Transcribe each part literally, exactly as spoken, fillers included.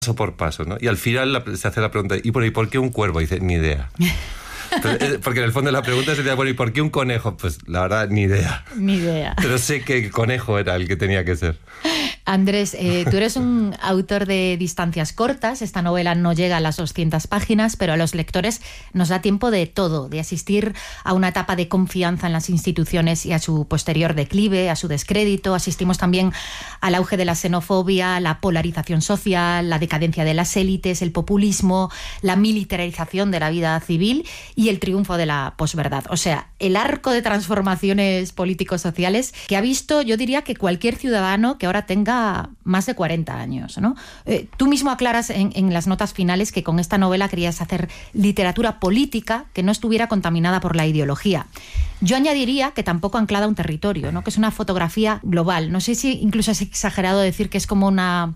paso por paso, ¿no? Y al final la, se hace la pregunta, ¿y por, ¿y por qué un cuervo? Y dice, ni idea. Entonces, porque en el fondo la pregunta sería, bueno, ¿y por qué un conejo? Pues la verdad, ni idea. Ni idea. Pero sé que el conejo era el que tenía que ser. Andrés, eh, tú eres un autor de distancias cortas. Esta novela no llega a las doscientas páginas, pero a los lectores nos da tiempo de todo, de asistir a una etapa de confianza en las instituciones y a su posterior declive, a su descrédito. Asistimos también al auge de la xenofobia, la polarización social, la decadencia de las élites, el populismo, la militarización de la vida civil y el triunfo de la posverdad. O sea, el arco de transformaciones políticos-sociales que ha visto, yo diría, que cualquier ciudadano que ahora tenga más de cuarenta años, ¿no? Eh, tú mismo aclaras en, en las notas finales que con esta novela querías hacer literatura política que no estuviera contaminada por la ideología. Yo añadiría que tampoco anclada a un territorio, ¿no? Que es una fotografía global. No sé si incluso es exagerado decir que es como una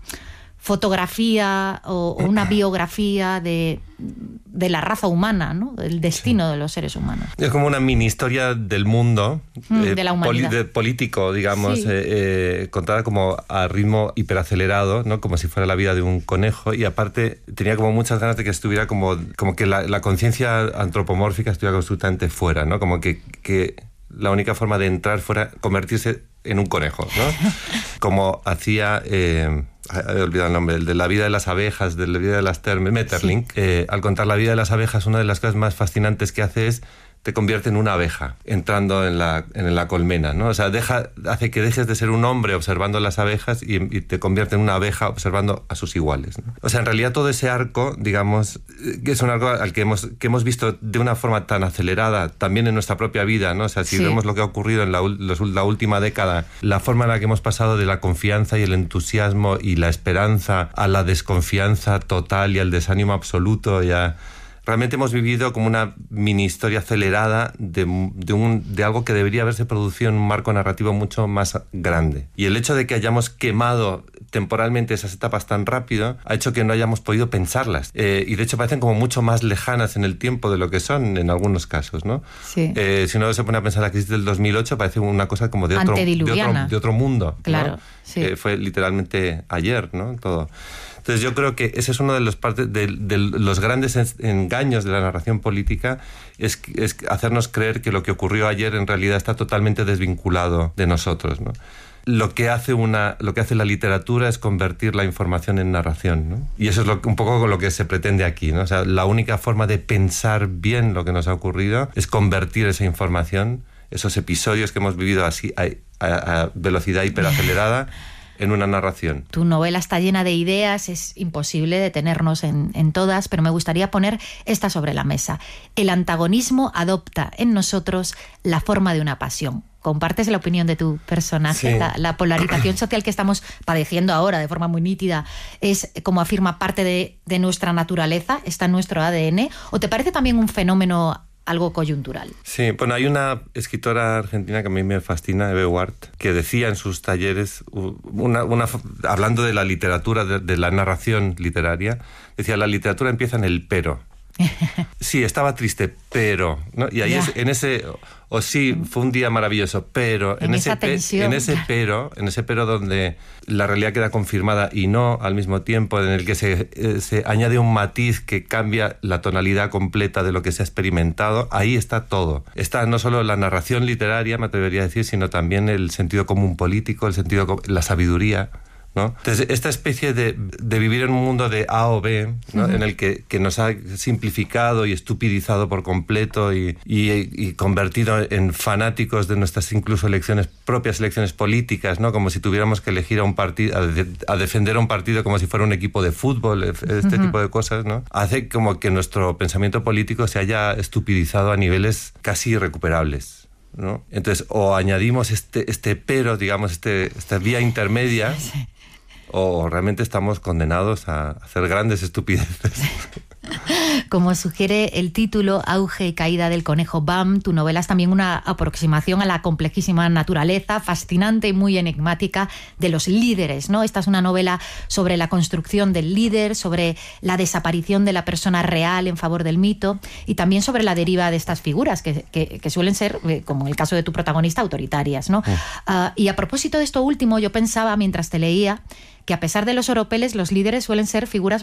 fotografía o, o una biografía de, de la raza humana, ¿no? Del destino sí. de los seres humanos. Es como una mini historia del mundo, mm, eh, de la humanidad. Poli, de, político, digamos, sí. eh, eh, contada como a ritmo hiperacelerado, ¿no? Como si fuera la vida de un conejo, y aparte tenía como muchas ganas de que estuviera como, como que la, la conciencia antropomórfica estuviera absolutamente fuera, ¿no? Como que, que la única forma de entrar fuera convertirse en un conejo, ¿no? Como hacía... Eh, he olvidado el nombre, el de la vida de las abejas, de la vida de las termes, Metterlink. Sí. Eh, al contar la vida de las abejas, una de las cosas más fascinantes que hace es te convierte en una abeja entrando en la, en la colmena, ¿no? O sea, deja, hace que dejes de ser un hombre observando las abejas y, y te convierte en una abeja observando a sus iguales, ¿no? O sea, en realidad todo ese arco, digamos, que es un arco al que hemos, que hemos visto de una forma tan acelerada también en nuestra propia vida, ¿no? O sea, si sí. vemos lo que ha ocurrido en la, los, la última década, la forma en la que hemos pasado de la confianza y el entusiasmo y la esperanza a la desconfianza total y al desánimo absoluto y a... Realmente hemos vivido como una mini historia acelerada de, de, un, de algo que debería haberse producido en un marco narrativo mucho más grande. Y el hecho de que hayamos quemado temporalmente esas etapas tan rápido ha hecho que no hayamos podido pensarlas. Eh, y de hecho parecen como mucho más lejanas en el tiempo de lo que son en algunos casos, ¿no? Sí. Eh, si uno se pone a pensar la crisis del dos mil ocho, parece una cosa como de otro, de otro, de otro mundo. Claro, ¿no? sí. Eh, fue literalmente ayer, ¿no? Todo. Entonces yo creo que ese es uno de los, parte, de, de los grandes engaños de la narración política, es, es hacernos creer que lo que ocurrió ayer en realidad está totalmente desvinculado de nosotros, ¿no? Lo que hace una, lo que hace la literatura es convertir la información en narración, ¿no? Y eso es lo, un poco lo que se pretende aquí, ¿no? O sea, la única forma de pensar bien lo que nos ha ocurrido es convertir esa información, esos episodios que hemos vivido así a, a, a velocidad hiperacelerada, en una narración. Tu novela está llena de ideas, es imposible detenernos en, en todas, pero me gustaría poner esta sobre la mesa. El antagonismo adopta en nosotros la forma de una pasión. ¿Compartes la opinión de tu personaje? Sí. La, la polarización social que estamos padeciendo ahora de forma muy nítida es, como afirma, parte de, de nuestra naturaleza, está en nuestro A D N, ¿o te parece también un fenómeno algo coyuntural? Sí, bueno, hay una escritora argentina que a mí me fascina, Eve Ward, que decía en sus talleres, una, una, hablando de la literatura, de, de la narración literaria, decía, la literatura empieza en el pero. Sí, estaba triste, pero, ¿no? Y ahí es, en ese, o oh, sí, fue un día maravilloso, pero en, en esa ese tensión, pe, en ese pero, en ese pero donde la realidad queda confirmada y no al mismo tiempo, en el que se, eh, se añade un matiz que cambia la tonalidad completa de lo que se ha experimentado, ahí está todo. Está no solo la narración literaria, me atrevería a decir, sino también el sentido común político, el sentido, la sabiduría, ¿no? Entonces, esta especie de, de vivir en un mundo de A o B, ¿no? Uh-huh. En el que, que nos ha simplificado y estupidizado por completo y, y, y convertido en fanáticos de nuestras incluso elecciones, propias elecciones políticas, ¿no? Como si tuviéramos que elegir a un partido, a, de, a defender a un partido como si fuera un equipo de fútbol, este uh-huh. tipo de cosas, ¿no? Hace como que nuestro pensamiento político se haya estupidizado a niveles casi irrecuperables, ¿no? Entonces, o añadimos este, este pero, digamos, este, esta vía intermedia, sí. O realmente estamos condenados a hacer grandes estupideces. Como sugiere el título, Auge y caída del conejo Bam, tu novela es también una aproximación a la complejísima naturaleza, fascinante y muy enigmática de los líderes, ¿no? Esta es una novela sobre la construcción del líder, sobre la desaparición de la persona real en favor del mito y también sobre la deriva de estas figuras que, que, que suelen ser, como en el caso de tu protagonista, autoritarias, ¿no? Uh, y a propósito de esto último, yo pensaba mientras te leía que a pesar de los oropeles, los líderes suelen ser figuras